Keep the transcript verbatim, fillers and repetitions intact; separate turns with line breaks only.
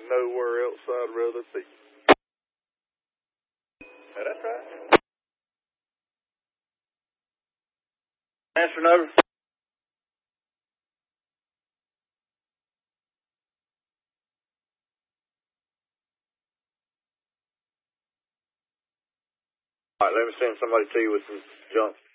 nowhere else I'd rather be. Yeah, that's right. Answer over. All right, let me send somebody to you with some junk.